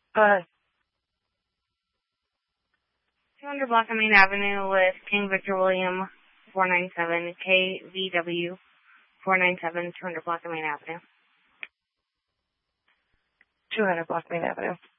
Uh, 200 block of Main Avenue with King Victor William 497, KVW 497, 200 block of Main Avenue. 200 block Main Avenue.